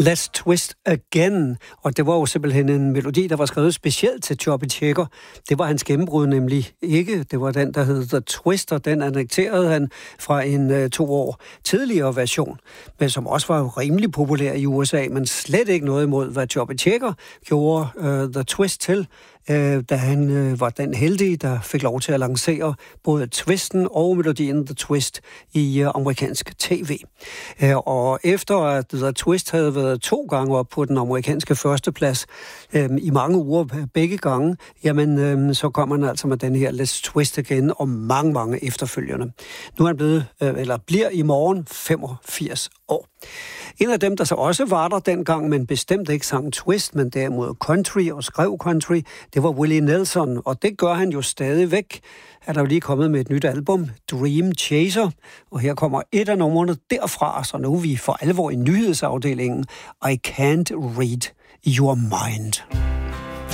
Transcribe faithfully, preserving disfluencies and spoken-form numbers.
Let's Twist Again, og det var jo simpelthen en melodi, der var skrevet specielt til Chubby Checker. Det var hans gennembrud nemlig ikke. Det var den, der hed The Twist, og den annekterede han fra en uh, to år tidligere version, men som også var rimelig populær i U S A, men slet ikke noget imod, hvad Chubby Checker gjorde uh, The Twist til, uh, da han uh, var den heldige, der fik lov til at lancere både twisten og melodien The Twist i uh, amerikansk tv. Uh, og efter at The Twist havde været to gange op på den amerikanske førsteplads øhm, i mange uger begge gange, jamen øhm, så kommer han altså med den her Let's Twist Again og mange, mange efterfølgende. Nu er han blevet, øh, eller bliver i morgen femogfirs år. En af dem, der så også var der dengang, men bestemt ikke sang twist, men derimod country og skrev country, det var Willie Nelson, og det gør han jo stadigvæk. Han er jo lige kommet med et nyt album, Dream Chaser, og her kommer et af numrene derfra, så nu er vi for alvor i nyhedsafdelingen, I Can't Read Your Mind.